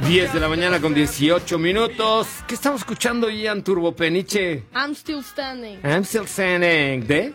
10 de la mañana con 18 minutos. ¿Qué estamos escuchando, Ian Turbo Peniche? I'm Still Standing. I'm Still Standing. ¿De?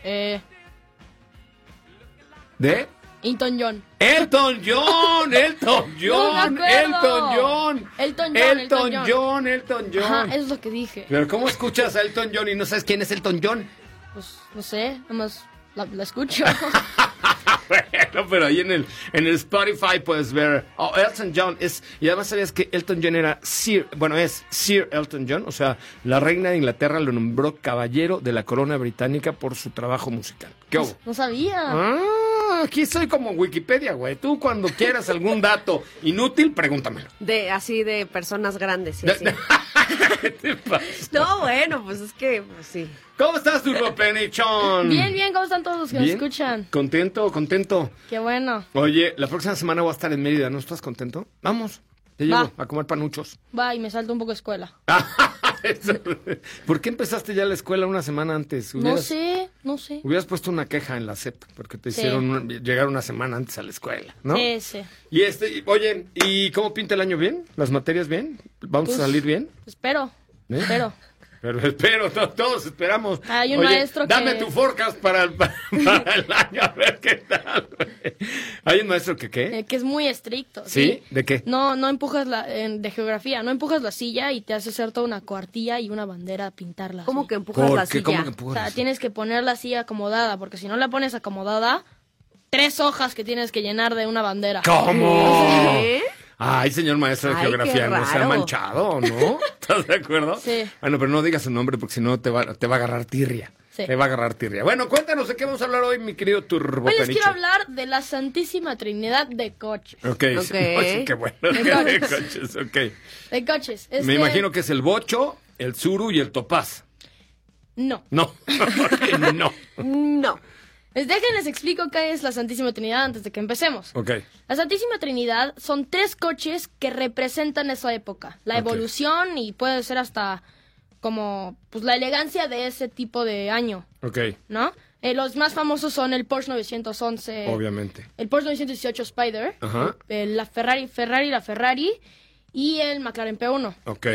¿De? Elton John. Elton John, Elton John, No me acuerdo. Elton John. Ajá, eso es lo que dije. Pero ¿cómo escuchas a Elton John y no sabes quién es Elton John? Pues no sé, nada más la escucho. Bueno, pero ahí en el Spotify puedes ver. Oh, Elton John es. Y además sabías que Elton John era es Sir Elton John. O sea, la reina de Inglaterra lo nombró caballero de la corona británica por su trabajo musical. ¿Qué hubo? No sabía. Aquí soy como Wikipedia, güey. Tú cuando quieras algún dato inútil, pregúntamelo. Así de personas grandes y así. ¿Qué te pasa? No, bueno, pues es que, pues sí. ¿Cómo estás, Turbo Penichón? Bien, ¿cómo están todos los que nos escuchan? Contento. Qué bueno. Oye, la próxima semana voy a estar en Mérida, ¿no estás contento? Vamos, te llevo a comer panuchos. Va, y me salto un poco de escuela. ¿Por qué empezaste ya la escuela una semana antes? No sé. Hubieras puesto una queja en la SEP, porque te hicieron llegar una semana antes a la escuela, ¿no? Sí. Y oye, ¿y cómo pinta el año bien? ¿Las materias bien? ¿Vamos a salir bien? Espero. Pero espero, todos esperamos. Hay un maestro dame tu forecast para el año, a ver qué tal. Hay un maestro que ¿qué? Que es muy estricto. ¿Sí? ¿De qué? No empujas de geografía, no empujas la silla y te hace hacer toda una cuartilla y una bandera a pintarla. ¿Cómo que empujas la silla? ¿Cómo que empujas? O sea, tienes que poner la silla acomodada, porque si no la pones acomodada, 3 hojas que tienes que llenar de una bandera. ¿Cómo? ¿Qué? Ay, señor maestro de geografía, no se ha manchado, ¿no? ¿Estás de acuerdo? Sí. Bueno, pero no digas su nombre porque si no te va a agarrar tirria. Sí. Te va a agarrar tirria. Bueno, cuéntanos de qué vamos a hablar hoy, mi querido Turbo Hoy les Peniche. quiero hablar de la Santísima Trinidad de coches. Ok. Oye, qué bueno. De coches, ok. De coches. Me imagino que es el Bocho, el Tsuru y el Topaz. No. No. No. Les explico qué es la Santísima Trinidad antes de que empecemos. Ok. La Santísima Trinidad son 3 coches que representan esa época. La evolución y puede ser hasta como pues la elegancia de ese tipo de año. Ok. ¿No? Los más famosos son el Porsche 911. Obviamente. El Porsche 918 Spider. Ajá. La Ferrari y el McLaren P1. Ok.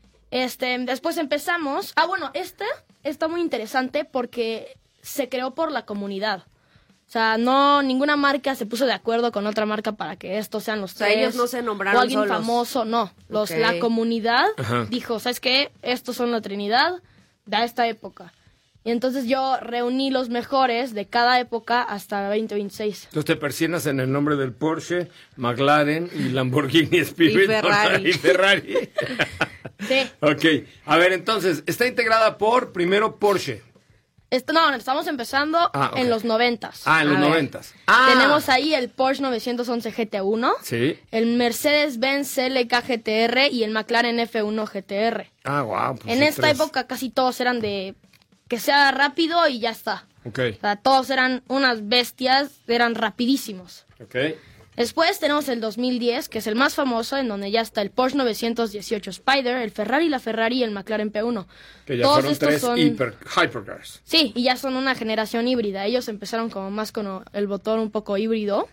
Después empezamos. Esta está muy interesante porque se creó por la comunidad. O sea, ninguna marca se puso de acuerdo con otra marca para que estos sean los 3. O sea, ellos no se nombraron o alguien solos. famoso, no. La comunidad dijo, ¿sabes qué? Estos son la Trinidad de esta época. Y entonces yo reuní los mejores de cada época hasta 2026. Entonces te persignas en el nombre del Porsche, McLaren y Lamborghini Spirit. Y Ferrari. Y Ferrari. Sí. Ok. A ver, entonces, está integrada por, primero, Porsche. Estamos empezando en los 90s. En los 90s. Tenemos ahí el Porsche 911 GT1, Sí. el Mercedes-Benz CLK GTR y el McLaren F1 GTR. Wow. Pues En esta época casi todos eran de que sea rápido y ya está. Ok. O sea, todos eran unas bestias, eran rapidísimos. Ok. Después tenemos el 2010, que es el más famoso, en donde ya está el Porsche 918 Spider, el Ferrari y el McLaren P1. Que ya Todos fueron estos 3 son hypercars. Sí, y ya son una generación híbrida. Ellos empezaron como más con el motor un poco híbrido.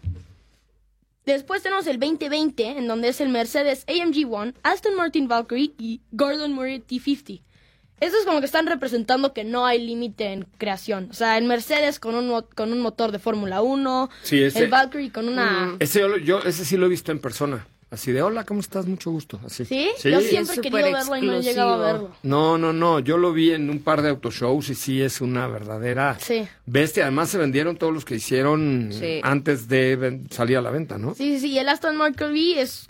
Después tenemos el 2020, en donde es el Mercedes AMG One, Aston Martin Valkyrie y Gordon Murray T50. Estos como que están representando que no hay límite en creación. O sea, el Mercedes con un motor de Fórmula 1, Sí, el Valkyrie con una... Ese sí lo he visto en persona. Así de, hola, ¿cómo estás? Mucho gusto. Así. ¿Sí? Yo siempre he querido verlo y no he llegado a verlo. No. Yo lo vi en un par de autoshows y sí es una verdadera bestia. Además, se vendieron todos los que hicieron antes de salir a la venta, ¿no? Sí. Y el Aston Martin es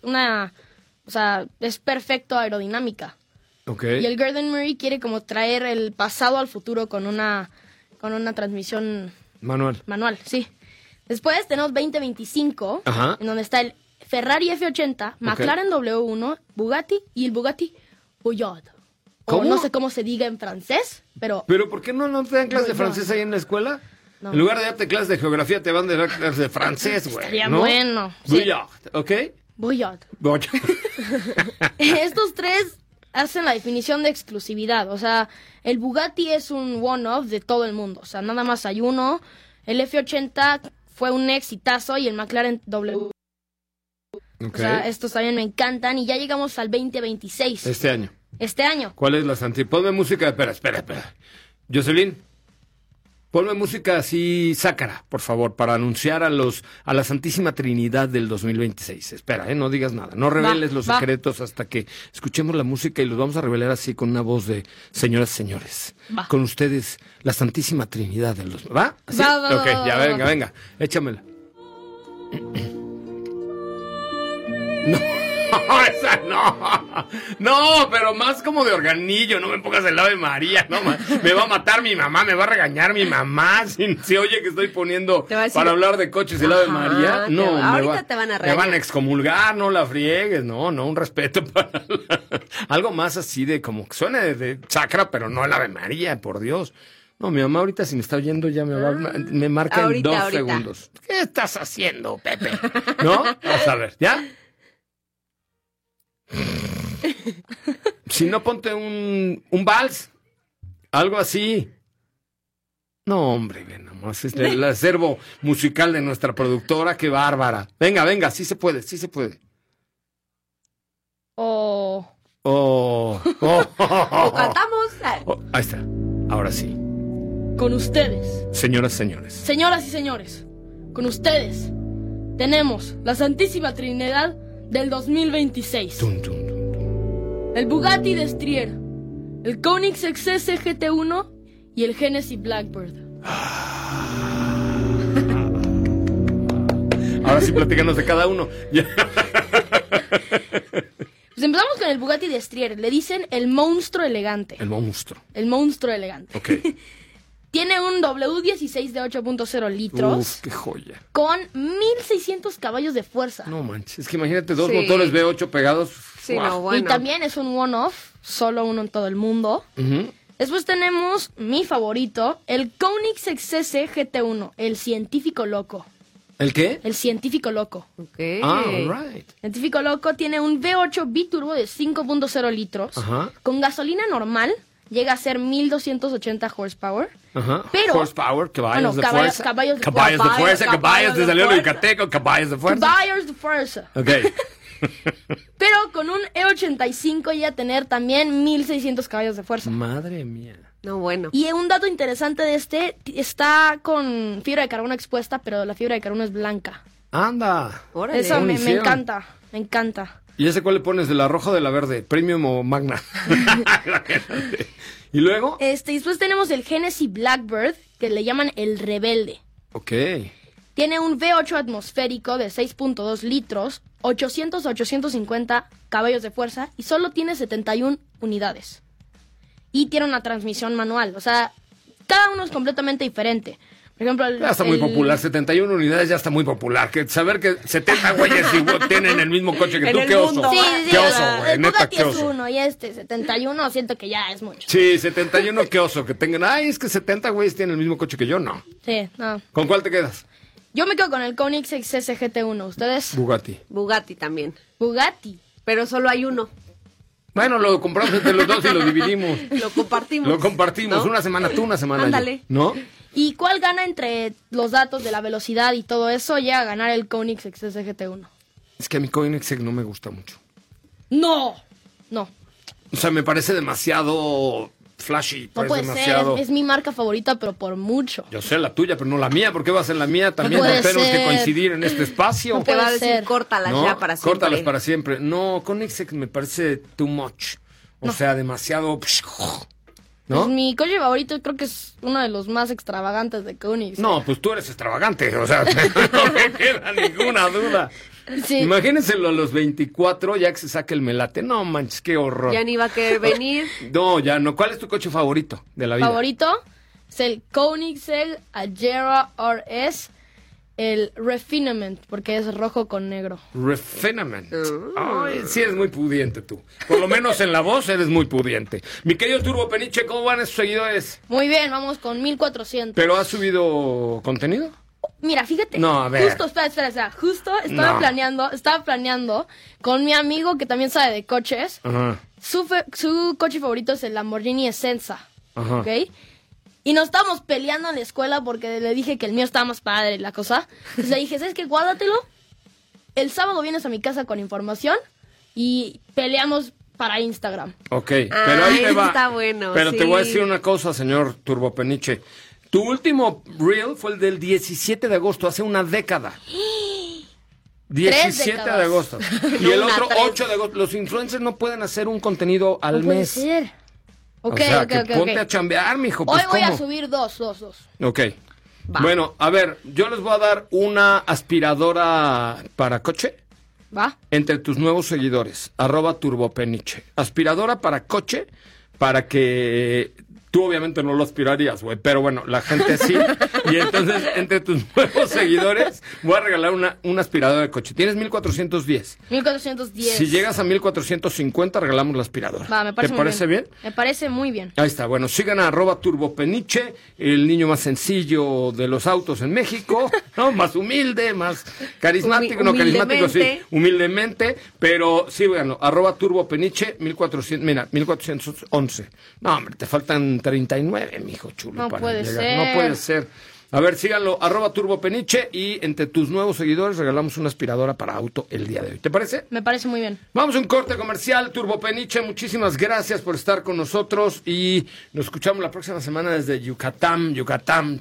es perfecto aerodinámica. Okay. Y el Gordon Murray quiere como traer el pasado al futuro con una transmisión manual, sí. Después tenemos 2025, en donde está el Ferrari F80, McLaren W1, Bugatti y el Bugatti Boyard. O no sé cómo se diga en francés, pero... ¿Pero por qué no te dan clases de francés ahí en la escuela? No. En lugar de darte clases de geografía, te van a dar clases de francés, güey. Estaría bueno. Boyard, ¿ok? Boyard. Estos 3... hacen la definición de exclusividad. O sea, el Bugatti es un one-off de todo el mundo. O sea, nada más hay uno. El F80 fue un exitazo y el McLaren W Ok. O sea, estos también me encantan y ya llegamos al 2026. Este año. Este año. ¿Cuál es la Ponme música. Espera. Jocelyn, ponme música así sácara, por favor, para anunciar a la Santísima Trinidad del 2026. Espera, no digas nada. No reveles los secretos hasta que escuchemos la música y los vamos a revelar así con una voz de señoras y señores. Va. Con ustedes, la Santísima Trinidad del 2026. ¿Va? ¿Así? Va, Ok, ya venga. Échamela. No, esa no. No, pero más como de organillo. No me pongas el Ave María. No, me va a matar mi mamá, me va a regañar mi mamá. Si oye que estoy poniendo para hablar de coches el Ave María. No, ahorita te van a regañar. Me van a excomulgar, no la friegues. No, un respeto para algo más así de como que suene de sacra, pero no el Ave María, por Dios. No, mi mamá ahorita si me está oyendo ya me marca ahorita, en 2 segundos. ¿Qué estás haciendo, Pepe? ¿No? Vamos a ver, ¿ya? Si no, ponte un vals. Algo así. No, hombre, ve nomás. Es el acervo musical de nuestra productora. Qué bárbara. Venga, sí se puede. Oh. O cantamos. Ahí está. Ahora sí. Con ustedes. Señoras y señores. Señoras y señores. Con ustedes. Tenemos la Santísima Trinidad del 2026. Tum, tum. El Bugatti Destrier, el Koenigsegg CC GT1 y el Genesis Blackbird. Ahora sí platícanos de cada uno. Pues empezamos con el Bugatti Destrier. Le dicen el monstruo elegante. El monstruo. El monstruo elegante. Ok. Tiene un W16 de 8.0 litros. Uf, qué joya. Con 1.600 caballos de fuerza. No manches, es que imagínate dos motores V8 pegados. Sí, Wow. no, bueno. Y también es un one-off, solo uno en todo el mundo. Ujú. Después tenemos mi favorito, el Koenigsegg CC GT1, el científico loco. ¿El qué? El científico loco. Ok. All right. Científico loco tiene un V8 biturbo de 5.0 litros. Ajá. Con gasolina normal llega a ser 1.280 horsepower. Ajá. Pero- Horsepower, caballos Bueno, de fuerza. caballos de Caballos de fuerza, caballos de de salió fuerza. yucateco, caballos de fuerza. Caballos de fuerza. Ok. Pero con un E85 llega a tener también 1.600 caballos de fuerza. Madre mía. No, bueno. Y un dato interesante de este, está con fibra de carbono expuesta, pero la fibra de carbono es blanca. Anda. Órale. Eso ¿Cómo me hicieron? encanta. ¿Y ese cuál le pones? ¿De la roja o de la verde? ¿Premium o Magna? ¿Y luego? Y después tenemos el Genesis Blackbird, que le llaman el rebelde. Ok. Tiene un V8 atmosférico de 6.2 litros, 800 a 850 caballos de fuerza y solo tiene 71 unidades. Y tiene una transmisión manual, o sea, cada uno es completamente diferente. Por ejemplo, Ya está muy popular, 71 unidades ya está muy popular. Que saber que 70 güeyes tienen el mismo coche que En tú, el qué oso. mundo. Sí, Qué o oso, sea, güey, el neta, Bugatti qué es oso. uno y 71 siento que ya es mucho. Sí, 71, qué oso. Que tengan, ay, es que 70 güeyes tienen el mismo coche que yo, no. Sí, no. ¿Con cuál te quedas? Yo me quedo con el Koenigsegg CC GT1. ¿Ustedes? Bugatti. Bugatti también. Bugatti. Pero solo hay uno. Bueno, lo compramos entre los dos y lo dividimos. Lo compartimos. Lo compartimos, ¿no? una semana tú, una semana Ándale. yo. ¿No? ¿Y cuál gana entre los datos de la velocidad y todo eso? Llega a ganar el Koenigsegg CC GT1. Es que a mi Koenigsegg no me gusta mucho. No. O sea, me parece demasiado flashy. No parece puede demasiado... ser. Es mi marca favorita, pero por mucho. Yo sé la tuya, pero no la mía. ¿Por qué va a ser la mía? También puede tenemos que ser. coincidir en este espacio. No Te va a puede decir, ser. córtalas ¿No? ya para siempre. Córtalas para siempre. No, Koenigsegg me parece too much. O sea, demasiado... ¿No? Pues mi coche favorito creo que es uno de los más extravagantes de Koenigsegg. No, pues tú eres extravagante. O sea, no me queda ninguna duda. Sí. Imagínenselo a los 24, ya que se saque el melate. No manches, qué horror. Ya ni va a querer venir. No, ya no. ¿Cuál es tu coche favorito de la vida? Favorito es el Koenigsegg Agera RS, el Refinement, porque es rojo con negro. Refinement. Ay, sí eres muy pudiente tú. Por lo menos en la voz eres muy pudiente. Mi querido Turbo Peniche, ¿cómo van esos seguidores? Muy bien, vamos con 1400. ¿Pero has subido contenido? Mira, fíjate. No, a ver. Justo, espera. Justo estaba planeando con mi amigo que también sabe de coches. Ajá. Su coche favorito es el Lamborghini Essenza. Ajá. ¿Ok? Y nos estábamos peleando en la escuela porque le dije que el mío estaba más padre y la cosa. Entonces le dije, ¿sabes qué? Guárdatelo. el sábado vienes a mi casa con información y peleamos para Instagram. Ok, pero ahí te va. Está bueno, pero sí. te voy a decir una cosa, señor Turbopeniche. Tu último reel fue el del 17 de agosto, hace una década. 17 de agosto. Y el otro 8 de agosto. Los influencers no pueden hacer un contenido al No puede mes. ser. Ok, o sea, ok, que ok, ponte ok. a chambear, mijo. Hoy Pues, voy a ¿cómo? subir dos. Ok. Va. Bueno, a ver, yo les voy a dar una aspiradora para coche ¿Va? entre tus nuevos seguidores. @turbopeniche. Aspiradora para coche, para que... Tú obviamente no lo aspirarías, güey, pero bueno, la gente sí. Y entonces, entre tus nuevos seguidores, voy a regalar una aspiradora de coche. Tienes 1410. 1410. Si llegas a 1450, regalamos la aspiradora. Va, me parece ¿Te muy parece bien? Me parece muy bien. Ahí está, bueno, sigan a @turbopeniche, el niño más sencillo de los autos en México, ¿no? Más humilde, más carismático, no carismático, sí, humildemente, pero síganlo, @turbopeniche, 1411. No, hombre, te faltan 39, mijo chulo. No para puede llegar. ser. No puede ser. A ver, síganlo, @turbopeniche, y entre tus nuevos seguidores regalamos una aspiradora para auto el día de hoy. ¿Te parece? Me parece muy bien. Vamos a un corte comercial. Turbopeniche, muchísimas gracias por estar con nosotros y nos escuchamos la próxima semana desde Yucatán. Yucatán.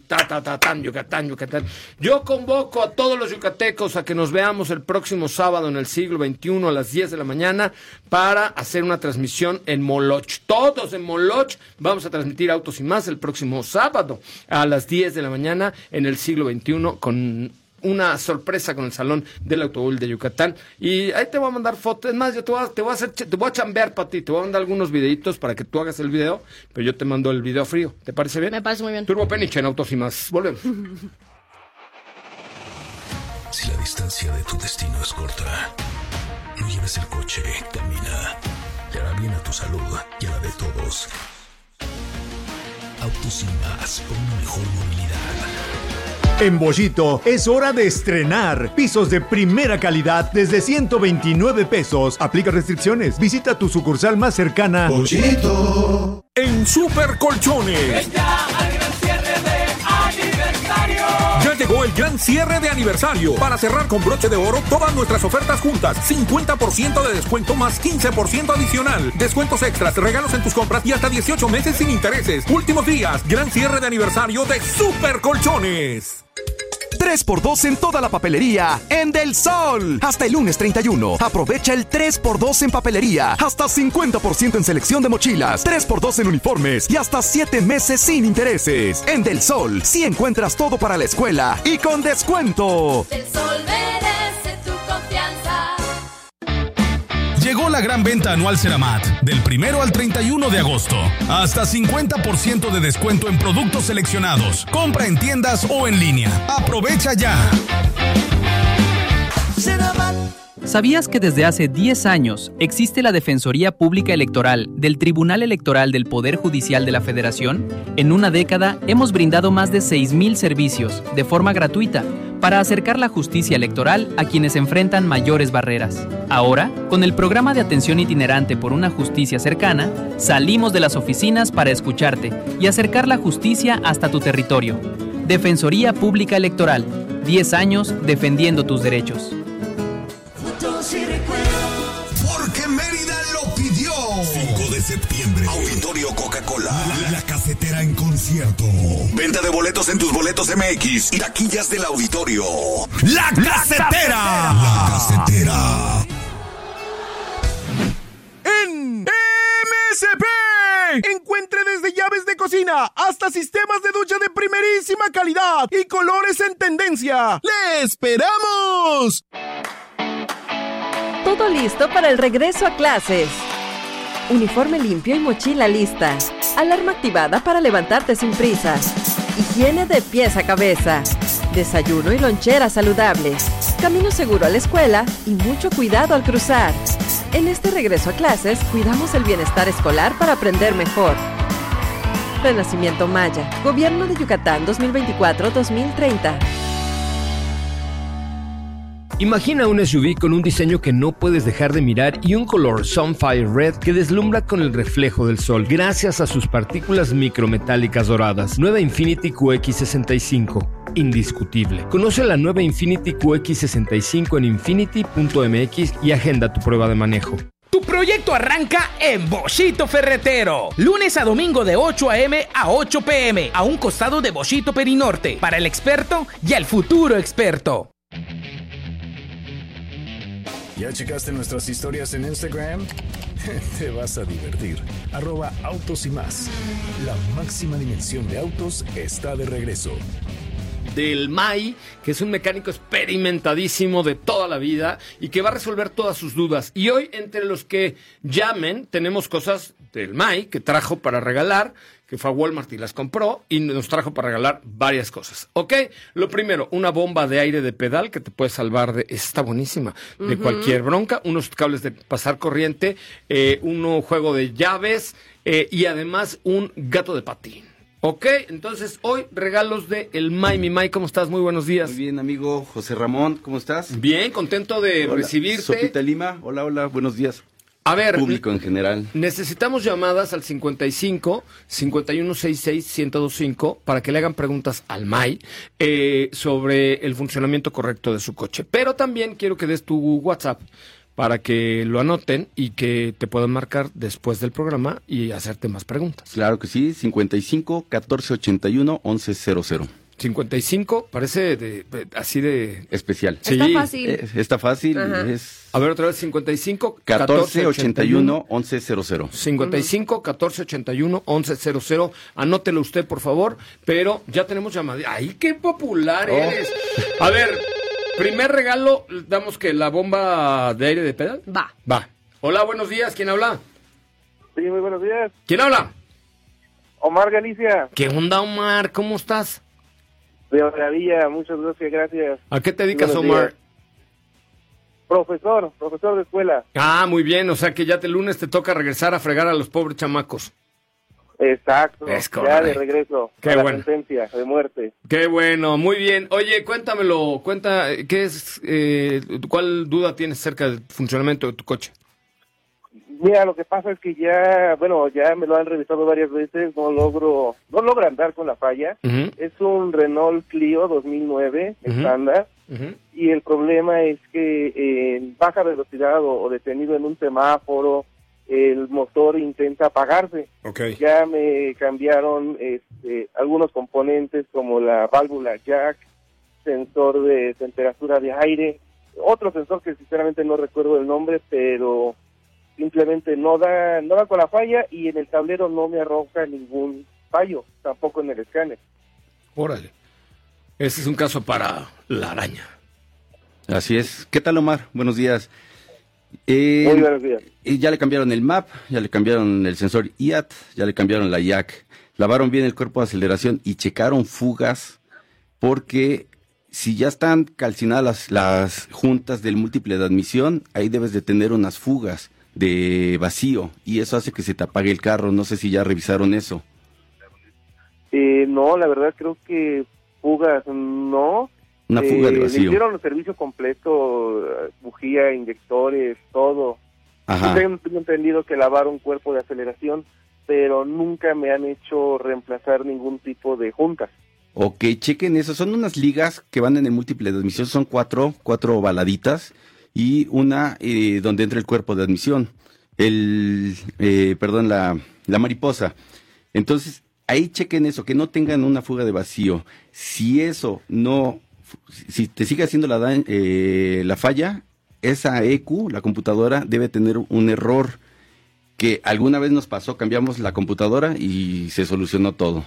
Yo convoco a todos los yucatecos a que nos veamos el próximo sábado en el siglo XXI a las 10 de la mañana para hacer una transmisión en Moloch. Todos en Moloch vamos a transmitir Autos y Más el próximo sábado a las 10 de la mañana en el siglo XXI con una sorpresa con el Salón del Automóvil de Yucatán. Y ahí te voy a mandar fotos. Es más, yo te voy a chambear para ti. Te voy a mandar algunos videitos para que tú hagas el video, pero yo te mando el video frío. ¿Te parece bien? Me parece muy bien. Turbopeniche en Autos y Más. Volvemos. Si la distancia de tu destino es corta, no lleves el coche, camina. Te hará bien a tu salud y a la de todos. Autos y Más, por una mejor movilidad. En Bollito es hora de estrenar pisos de primera calidad desde 129 pesos. Aplica restricciones. Visita tu sucursal más cercana. Bollito. En Super Colchones. Ya llegó el gran cierre de aniversario. Para cerrar con broche de oro todas nuestras ofertas juntas. 50% de descuento más 15% adicional. Descuentos extras, regalos en tus compras y hasta 18 meses sin intereses. Últimos días, gran cierre de aniversario de Super Colchones. 3x2 en toda la papelería en Del Sol. Hasta el lunes 31. Aprovecha el 3x2 en papelería. Hasta 50% en selección de mochilas. 3x2 en uniformes. Y hasta 7 meses sin intereses. En Del Sol, sí encuentras todo para la escuela. Y con descuento. Del Sol merece tu confianza. Llegó la gran venta anual Ceramat, del 1 al 31 de agosto. Hasta 50% de descuento en productos seleccionados. Compra en tiendas o en línea. ¡Aprovecha ya! ¿Sabías que desde hace 10 años existe la Defensoría Pública Electoral del Tribunal Electoral del Poder Judicial de la Federación? En una década hemos brindado más de 6,000 servicios de forma gratuita para acercar la justicia electoral a quienes enfrentan mayores barreras. Ahora, con el programa de atención itinerante por una justicia cercana, salimos de las oficinas para escucharte y acercar la justicia hasta tu territorio. Defensoría Pública Electoral, 10 años defendiendo tus derechos. Porque Mérida lo pidió. 5 de septiembre. Auditorio Coca-Cola. La casetera en concierto. Venta de boletos en tus boletos MX y taquillas del auditorio. La casetera. La casetera. En MSP. Encuentre desde llaves de cocina hasta sistemas de ducha de primerísima calidad y colores en tendencia. ¡Le esperamos! Todo listo para el regreso a clases. Uniforme limpio y mochila lista. Alarma activada para levantarte sin prisa. Higiene de pies a cabeza. Desayuno y lonchera saludable. Camino seguro a la escuela y mucho cuidado al cruzar. En este regreso a clases, cuidamos el bienestar escolar para aprender mejor. Renacimiento Maya. Gobierno de Yucatán 2024-2030. Imagina un SUV con un diseño que no puedes dejar de mirar y un color Sunfire Red que deslumbra con el reflejo del sol gracias a sus partículas micrometálicas doradas. Nueva Infiniti QX65. Indiscutible. Conoce la nueva Infiniti QX65 en infiniti.mx y agenda tu prueba de manejo. Tu proyecto arranca en Boschito Ferretero. Lunes a domingo de 8 a.m. a 8 p.m. a un costado de Boschito Perinorte. Para el experto y el futuro experto. ¿Ya checaste nuestras historias en Instagram? Te vas a divertir. @autos y más. La máxima dimensión de autos está de regreso. Del Mai, que es un mecánico experimentadísimo de toda la vida y que va a resolver todas sus dudas. Y hoy, entre los que llamen, tenemos cosas del Mai que trajo para regalar, que fue a Walmart y las compró, y nos trajo para regalar varias cosas. ¿Ok? Lo primero, una bomba de aire de pedal que te puede salvar de... Está buenísima. De cualquier bronca. Unos cables de pasar corriente, un juego de llaves y además un gato de patín. Ok, entonces hoy regalos de el Mai. Mi Mai, ¿cómo estás? Muy buenos días. Muy bien, amigo José Ramón, ¿cómo estás? Bien, contento de recibirte. Sopita Lima, hola, buenos días. A ver, público en general. Necesitamos llamadas al 55 5166 1025 para que le hagan preguntas al Mai sobre el funcionamiento correcto de su coche. Pero también quiero que des tu WhatsApp para que lo anoten y que te puedan marcar después del programa y hacerte más preguntas. Claro que sí, 55 14 81 11 00. 55, parece así de... Especial. Sí. Está fácil. Está fácil. A ver, otra vez, 55 14 81 11 00. 55 14 81 11 00. Anótelo usted, por favor. Pero ya tenemos llamada. ¡Ay, qué popular eres! A ver, primer regalo, damos que la bomba de aire de pedal. Va. Hola, buenos días. ¿Quién habla? Sí, muy buenos días. ¿Quién habla? Omar Galicia. ¿Qué onda, Omar? ¿Cómo estás? De maravilla, muchas gracias. ¿A qué te dedicas, Omar? Profesor de escuela. Ah, muy bien, o sea que ya el lunes te toca regresar a fregar a los pobres chamacos. Exacto, es ya de regreso. Qué a bueno. La sentencia de muerte. Qué bueno, muy bien. Oye, cuenta, ¿qué es, cuál duda tienes acerca del funcionamiento de tu coche? Mira, lo que pasa es que ya me lo han revisado varias veces, no logro andar con la falla. Es un Renault Clio 2009 estándar, y el problema es que en baja velocidad o detenido en un semáforo, el motor intenta apagarse. Okay. Ya me cambiaron algunos componentes como la válvula jack, sensor de temperatura de aire, otro sensor que sinceramente no recuerdo el nombre, pero simplemente no da con la falla, y en el tablero no me arroja ningún fallo, tampoco en el escáner. Órale. Ese es un caso para la araña. Así es. ¿Qué tal, Omar? Buenos días. Muy buenos días. Ya le cambiaron el MAP, ya le cambiaron el sensor IAT, ya le cambiaron la jack, lavaron bien el cuerpo de aceleración y checaron fugas, porque si ya están calcinadas las juntas del múltiple de admisión, ahí debes de tener unas fugas de vacío, y eso hace que se te apague el carro. No sé si ya revisaron eso. No, la verdad creo que fugas no. Una fuga de vacío. Le hicieron el servicio completo, bujía, inyectores, todo. Ajá. Tengo entendido que lavaron cuerpo de aceleración, pero nunca me han hecho reemplazar ningún tipo de juntas. Ok, chequen eso. Son unas ligas que van en el múltiple de admisión. Son cuatro baladitas y una donde entra el cuerpo de admisión. La mariposa. Entonces, ahí chequen eso, que no tengan una fuga de vacío. Si te sigue haciendo la falla, esa EQ, la computadora, debe tener un error que alguna vez nos pasó. Cambiamos la computadora y se solucionó todo.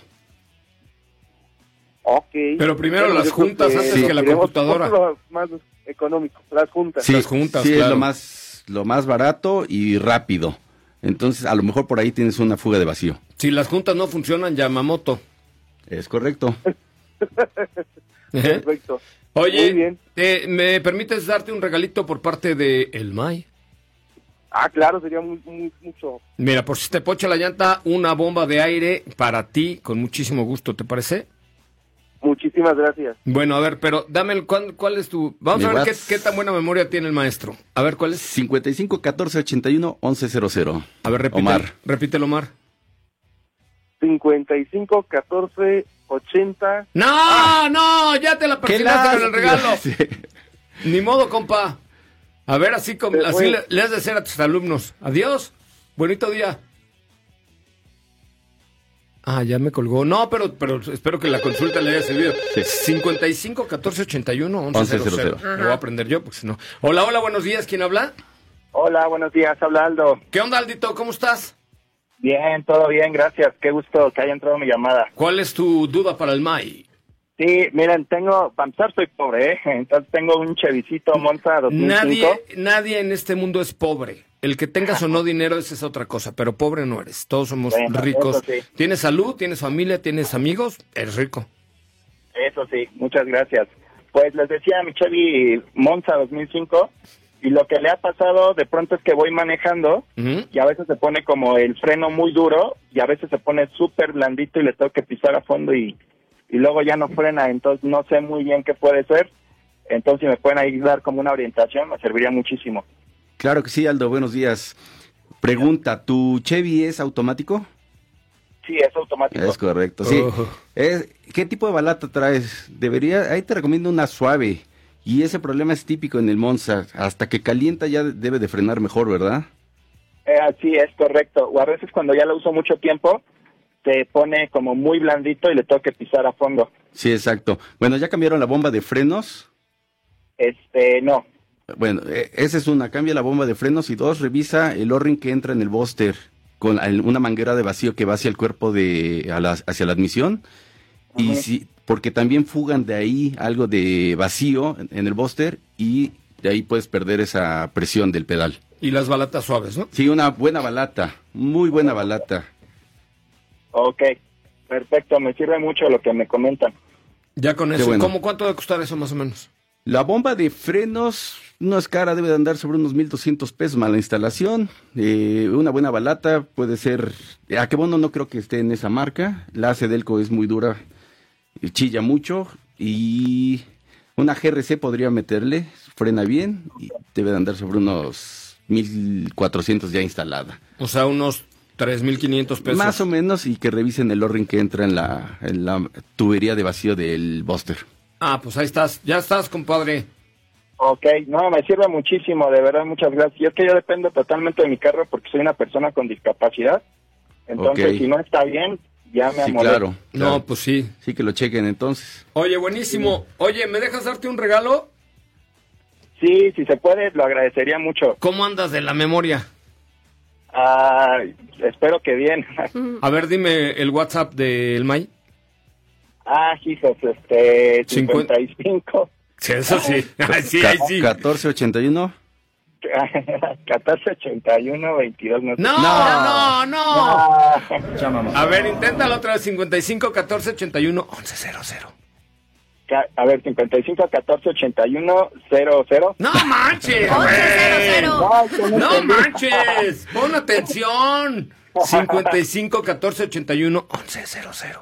Okay. Pero primero las juntas antes que la computadora. Lo más económico, las juntas. Sí, las juntas, sí, claro. Es lo más barato y rápido. Entonces, a lo mejor por ahí tienes una fuga de vacío. Si las juntas no funcionan, Yamamoto. Es correcto. Perfecto. Oye, muy bien. ¿Me permites darte un regalito por parte de el Mai? Ah, claro, sería mucho. Mira, por si te pocha la llanta, una bomba de aire para ti, con muchísimo gusto, ¿te parece? Muchísimas gracias. Bueno, a ver, pero dame ¿cuál es tu... Vamos a ver qué tan buena memoria tiene el maestro. A ver, ¿cuál es? 55 14 81 11 00. A ver, repítelo, Omar. 55 14 80. No, ya te la persinaste con el regalo. Sí. Ni modo, compa. A ver, así le has de hacer a tus alumnos. Adiós. Bonito día. Ya me colgó. No, pero espero que la consulta le haya servido. Sí. 55 14 81 11 00. Lo voy a aprender yo, porque si no. Hola, buenos días. ¿Quién habla? Hola, buenos días. Habla Aldo. ¿Qué onda, Aldito? ¿Cómo estás? Bien, todo bien, gracias. Qué gusto que haya entrado mi llamada. ¿Cuál es tu duda para el MAI? Sí, miren, para empezar soy pobre, entonces tengo un Chevycito Monza 2005. Nadie en este mundo es pobre. El que tengas o no dinero, esa es otra cosa, pero pobre no eres. Todos somos ricos. Sí. Tienes salud, tienes familia, tienes amigos, eres rico. Eso sí, muchas gracias. Pues les decía, mi Chevy Monza 2005, y lo que le ha pasado de pronto es que voy manejando y a veces se pone como el freno muy duro y a veces se pone súper blandito y le tengo que pisar a fondo y luego ya no frena, entonces no sé muy bien qué puede ser. Entonces, si me pueden ahí dar como una orientación, me serviría muchísimo. Claro que sí, Aldo, buenos días. Pregunta, ¿tu Chevy es automático? Sí, es automático. Es correcto, sí. ¿Qué tipo de balata traes? Ahí te recomiendo una suave. Y ese problema es típico en el Monza. Hasta que calienta ya debe de frenar mejor, ¿verdad? Sí, es correcto. O a veces cuando ya lo uso mucho tiempo, se pone como muy blandito y le tengo que pisar a fondo. Sí, exacto. Bueno, ¿ya cambiaron la bomba de frenos? No. Bueno, esa es una. Cambia la bomba de frenos y dos, revisa el O-ring que entra en el búster con una manguera de vacío que va hacia el cuerpo hacia la admisión. Y sí, porque también fugan de ahí algo de vacío en el búster y de ahí puedes perder esa presión del pedal. Y las balatas suaves, ¿no? Sí, una buena balata, muy buena balata. Ok, perfecto, me sirve mucho lo que me comentan. Ya con eso, bueno. ¿Cómo cuánto va a costar eso más o menos? La bomba de frenos no es cara, debe de andar sobre unos 1,200 pesos más la instalación. Una buena balata puede ser, Akebono no creo que esté en esa marca, la Cedelco es muy dura, chilla mucho, y una GRC podría meterle, frena bien, y debe de andar sobre unos 1,400 ya instalada. O sea, unos 3,500 pesos. Más o menos, y que revisen el O-ring que entra en la tubería de vacío del búster. Pues ahí estás, ya estás, compadre. Ok, no, me sirve muchísimo, de verdad, muchas gracias. Y es que yo dependo totalmente de mi carro porque soy una persona con discapacidad. Entonces, si no está bien, ya me amolé. Claro. No, pues sí. Sí, que lo chequen entonces. Oye, buenísimo. Oye, ¿me dejas darte un regalo? Sí, si se puede, lo agradecería mucho. ¿Cómo andas de la memoria? Espero que bien. A ver, dime el WhatsApp del MAI. Hijos, 55. Sí, eso sí. Sí. 1481. 1481 22. No. A ver, inténtalo otra vez. 55 14 81 11 00. A ver, 55 14 81 00. ¡No manches! 11 ¡No manches! ¡Pon atención! 55 14 81 11 00.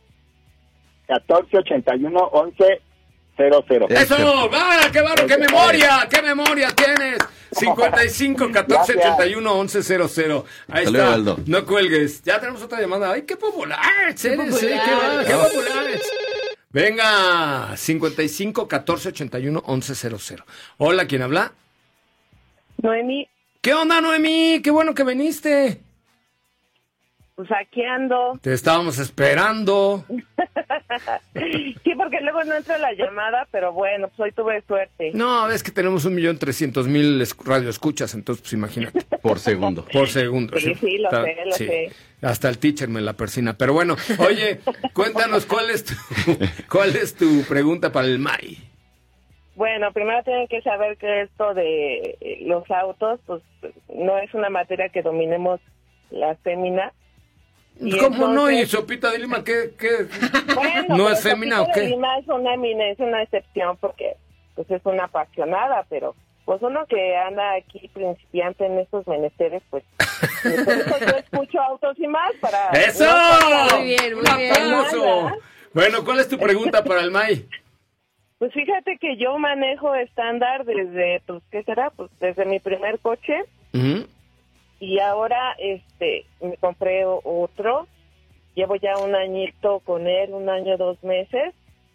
14 81 11 00. ¡Eso! ¡Va! ¡Qué barro! ¡Qué memoria! ¡Qué memoria tienes! 55 14 81 11 00. Ahí está. Luego, Aldo. No cuelgues. Ya tenemos otra llamada. ¡Ay, qué popular! ¡Qué populares! Venga, 55 14 81 11 00. Hola, ¿quién habla? Noemí. ¿Qué onda, Noemí? ¡Qué bueno que viniste! Pues aquí ando. Te estábamos esperando. Sí, porque luego no entra la llamada, pero bueno, pues hoy tuve suerte. No, es que tenemos 1,300,000 radioescuchas, entonces pues imagínate. Por segundo. Por segundo. Sí, lo sé. Hasta el teacher me la persina. Pero bueno, oye, cuéntanos cuál es tu pregunta para el MAI. Bueno, primero tienen que saber que esto de los autos, pues no es una materia que dominemos las féminas. ¿Cómo no? ¿Y Sopita de Lima qué? Bueno, ¿No es fémina o qué? De Lima es una eminencia, una excepción porque pues es una apasionada, pero pues uno que anda aquí principiante en estos menesteres, pues por eso yo escucho Autos y Más para... ¡Eso! Muy bien. Bueno, ¿cuál es tu pregunta para el May? Pues fíjate que yo manejo estándar desde, pues, ¿qué será? Pues desde mi primer coche. Ujú. Y ahora, me compré otro. Llevo ya un añito con él, 1 año, 2 meses.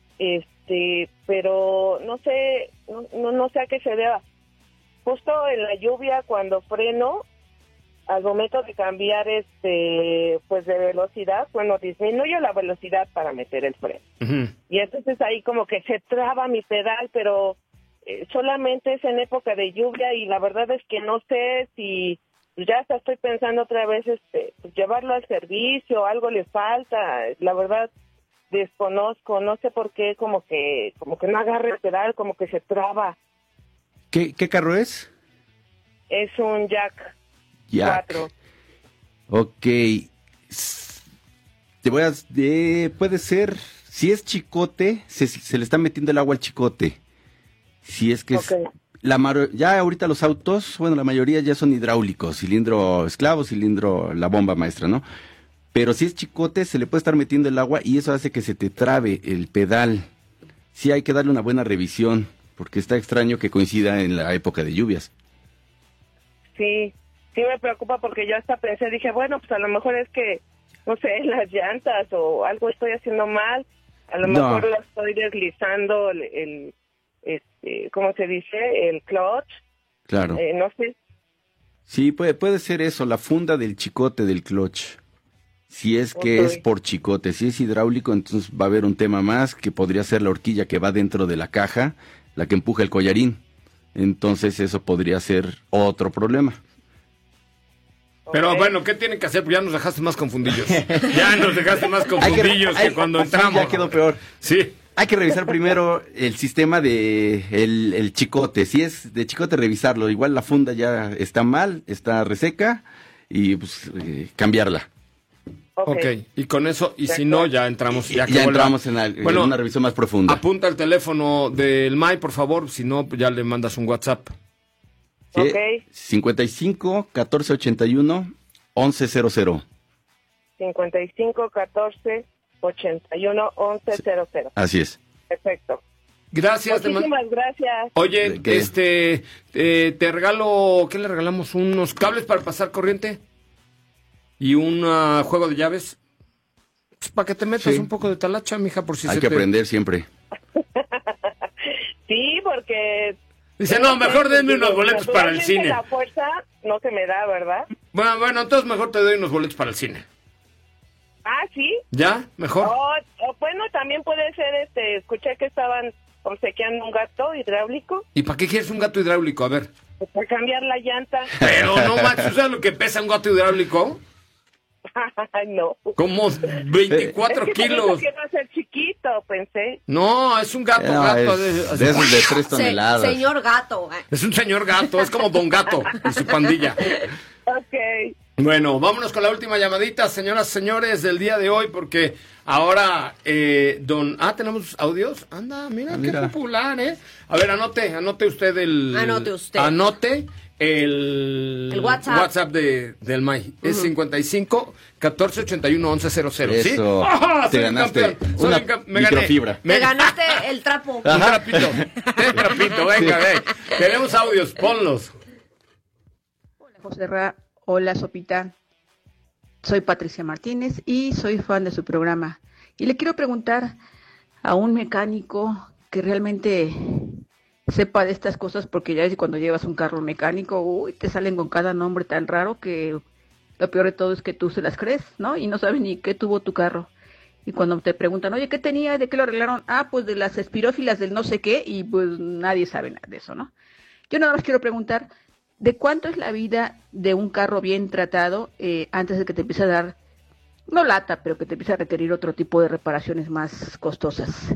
Pero no sé a qué se deba. Justo en la lluvia, cuando freno, al momento de cambiar, pues de velocidad, disminuyo la velocidad para meter el freno. Ujú. Y entonces ahí como que se traba mi pedal, pero solamente es en época de lluvia y la verdad es que no sé si ya hasta estoy pensando otra vez pues llevarlo al servicio, algo le falta. La verdad desconozco, no sé por qué como que no agarra el pedal, como que se traba. ¿Qué carro es? Es un Jack. Jack. 4. Ok. Puede ser, si es chicote, se le está metiendo el agua al chicote. Si es que ya ahorita los autos, la mayoría ya son hidráulicos, cilindro esclavo, cilindro la bomba maestra, ¿no? Pero si es chicote, se le puede estar metiendo el agua y eso hace que se te trabe el pedal. Sí hay que darle una buena revisión, porque está extraño que coincida en la época de lluvias. Sí me preocupa porque yo hasta pensé, dije, bueno, pues a lo mejor es que, no sé, las llantas o algo estoy haciendo mal, a lo mejor lo estoy deslizando el ¿cómo se dice? El clutch. Claro. No sé. Sí, puede ser eso, la funda del chicote del clutch. Si es que es por chicote, si es hidráulico, entonces va a haber un tema más, que podría ser la horquilla que va dentro de la caja, la que empuja el collarín. Entonces eso podría ser otro problema. Pero bueno, ¿qué tienen que hacer? Pues ya nos dejaste más confundidos. Ya nos dejaste más confundidos que cuando entramos. Ya quedó peor. Sí. Hay que revisar primero el sistema de el chicote. Si es de chicote, revisarlo. Igual la funda ya está mal, está reseca y pues cambiarla. Ok, y con eso, y si no, ya entramos. Ya entramos en una revisión más profunda. Apunta el teléfono del May, por favor, si no, ya le mandas un WhatsApp. Sí, 55 14 81 1100. 55 14 81 1100. Así es. Perfecto. Gracias. Muchísimas gracias. Oye, te regalo, ¿qué le regalamos? ¿Unos cables para pasar corriente? ¿Y un juego de llaves? Pues para que te metas un poco de talacha, mija, por si hay que aprender siempre. Sí, porque... Dice, no, mejor denme unos boletos para el cine. La fuerza no se me da, ¿verdad? Bueno, entonces mejor te doy unos boletos para el cine. Ah, ¿sí? ¿Ya? ¿Mejor? Bueno, también puede ser, escuché que estaban obsequiando un gato hidráulico. ¿Y para qué quieres un gato hidráulico? A ver. Para cambiar la llanta. Pero no, Max, ¿sabes lo que pesa un gato hidráulico? No. Como 24 kilos. Que va a ser chiquito, pensé. No, es un gato. De esos de 3 toneladas. Señor gato. Es un señor gato, es como Don Gato y su pandilla. Ok. Bueno, vámonos con la última llamadita, señoras, señores, del día de hoy, porque ahora, ¿tenemos audios? Anda, mira, qué popular, ¿eh? A ver, anote usted Anote el WhatsApp del May. Es 55 14 81 1100. ¿Sí? Eso. Te ganaste una microfibra. Me ganaste el trapo. Un trapito, venga, ven. Tenemos audios, ponlos. Hola, José Ra. Hola, Sopita. Soy Patricia Martínez y soy fan de su programa. Y le quiero preguntar a un mecánico que realmente sepa de estas cosas, porque ya ves cuando llevas un carro mecánico, te salen con cada nombre tan raro que lo peor de todo es que tú se las crees, ¿no? Y no sabes ni qué tuvo tu carro. Y cuando te preguntan, oye, ¿qué tenía? ¿De qué lo arreglaron? Pues de las espirófilas del no sé qué, y pues nadie sabe nada de eso, ¿no? Yo nada más quiero preguntar, ¿de cuánto es la vida de un carro bien tratado antes de que te empiece a dar, no lata, pero que te empiece a requerir otro tipo de reparaciones más costosas?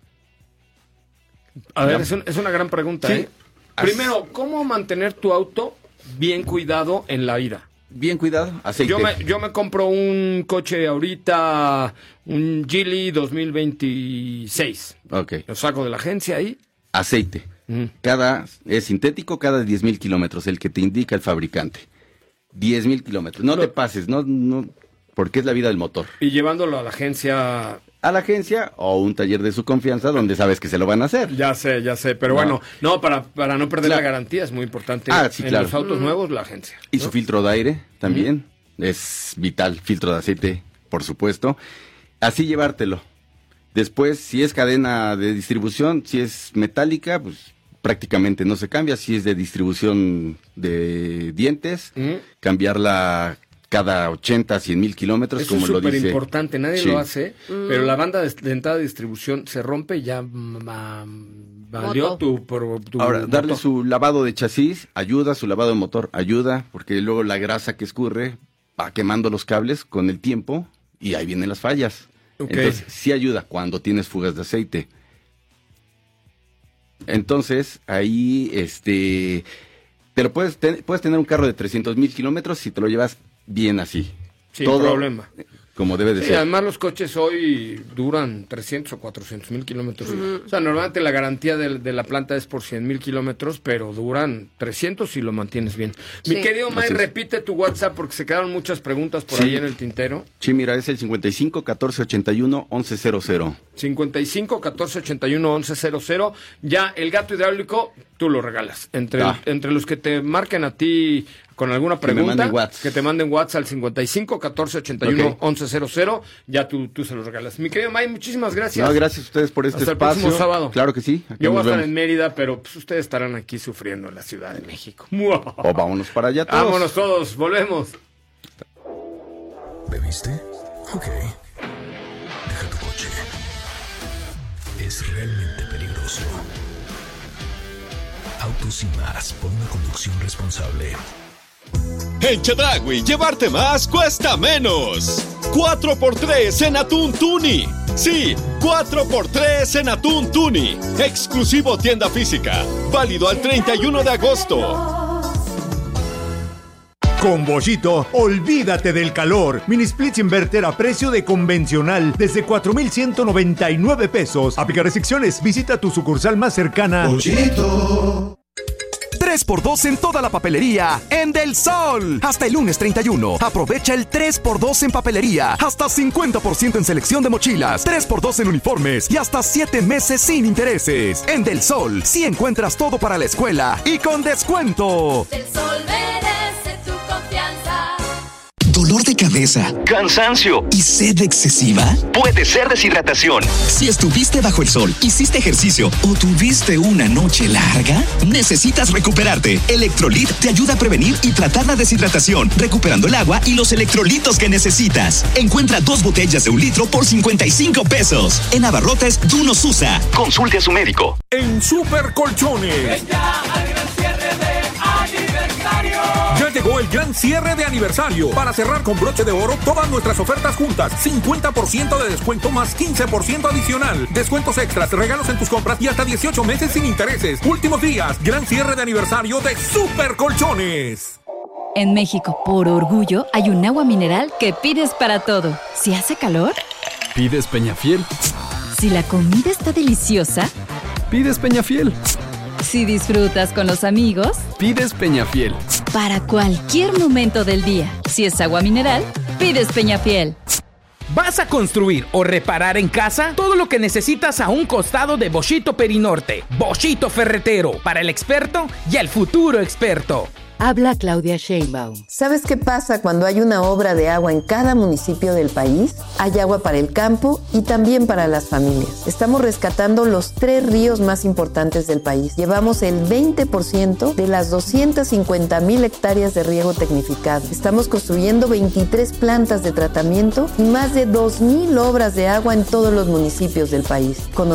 A ver, es una gran pregunta, ¿eh? Primero, ¿cómo mantener tu auto bien cuidado en la ida? Bien cuidado, aceite. Yo me compro un coche ahorita, un Geely 2026. Ok. Lo saco de la agencia ahí. Aceite. Es sintético cada 10,000 kilómetros, el que te indica el fabricante. 10,000 kilómetros. No te pases, no, porque es la vida del motor. Y llevándolo a la agencia, a la agencia o un taller de su confianza donde sabes que se lo van a hacer. Ya sé, pero bueno, para no perder la garantía es muy importante. Sí, en los autos nuevos, la agencia. Y su filtro de aire también es vital, filtro de aceite, por supuesto. Así llevártelo. Después, si es cadena de distribución, si es metálica, pues prácticamente no se cambia. Si es de distribución de dientes, cambiarla cada 80, 100 mil kilómetros, eso como lo dice. Es súper importante, nadie lo hace, pero la banda de entrada de distribución se rompe y ya valió tu Ahora, darle motor. su lavado de chasis ayuda, su lavado de motor ayuda, porque luego la grasa que escurre va quemando los cables con el tiempo y ahí vienen las fallas. Okay. Entonces, sí ayuda cuando tienes fugas de aceite. Entonces, ahí, pero puedes tener un carro de 300,000 kilómetros si te lo llevas bien así. Sin todo problema. Como debe de ser. Además los coches hoy duran 300 o 400,000 kilómetros. O sea, normalmente la garantía de la planta es por 100,000 kilómetros, pero duran 300 si lo mantienes bien. Sí. Mi querido May, repite tu WhatsApp porque se quedaron muchas preguntas por ahí en el tintero. Sí, mira, es el 55 14 81 11 00. 55 14 81 11 00. Ya el gato hidráulico tú lo regalas. Entre los que te marquen a ti con alguna pregunta, que te manden WhatsApp al 55 14 81 11 00, ya tú se los regalas. Mi querido May, muchísimas gracias. No, gracias a ustedes por este Hasta espacio. el próximo sábado. Claro que sí. Yo voy a estar en Mérida, pero pues, ustedes estarán aquí sufriendo en la Ciudad de México. O vámonos para allá todos. Vámonos todos, volvemos. ¿Bebiste? Ok. Deja tu coche. Es realmente peligroso. Autos y más por una conducción responsable. En Chedraui, llevarte más cuesta menos. 4x3 en atún tuni. Sí, 4x3 en atún tuni. Exclusivo tienda física. Válido al 31 de agosto. Con Boschito, olvídate del calor. Mini splits inverter a precio de convencional desde 4,199 pesos. Aplica restricciones. Visita tu sucursal más cercana. Boschito. 3x2 en toda la papelería en Del Sol. Hasta el lunes 31. Aprovecha el 3x2 en papelería. Hasta 50% en selección de mochilas. 3x2 en uniformes. Y hasta 7 meses sin intereses. En Del Sol, sí encuentras todo para la escuela. Y con descuento. Del Sol merece tu confianza. ¿Dolor de cabeza, cansancio y sed excesiva? Puede ser deshidratación. Si estuviste bajo el sol, hiciste ejercicio o tuviste una noche larga, necesitas recuperarte. Electrolit te ayuda a prevenir y tratar la deshidratación, recuperando el agua y los electrolitos que necesitas. Encuentra 2 botellas de 1 litro por 55 pesos. En abarrotes Dunos USA. Consulte a su médico. En Super Colchones. Ya llegó el gran cierre de aniversario. Para cerrar con broche de oro todas nuestras ofertas juntas. 50% de descuento más 15% adicional. Descuentos extras, regalos en tus compras y hasta 18 meses sin intereses. Últimos días, gran cierre de aniversario de Super Colchones. En México, por orgullo, hay un agua mineral que pides para todo. Si hace calor, pides Peñafiel. Si la comida está deliciosa, pides Peñafiel. Si disfrutas con los amigos, pides Peñafiel. Para cualquier momento del día. Si es agua mineral, pides Peñafiel. ¿Vas a construir o reparar en casa? Todo lo que necesitas a un costado de Boschito Perinorte. Boschito Ferretero, para el experto y el futuro experto. Habla Claudia Sheinbaum. ¿Sabes qué pasa cuando hay una obra de agua en cada municipio del país? Hay agua para el campo y también para las familias. Estamos rescatando los 3 ríos más importantes del país. Llevamos el 20% de las 250,000 hectáreas de riego tecnificado. Estamos construyendo 23 plantas de tratamiento y más de 2,000 obras de agua en todos los municipios del país.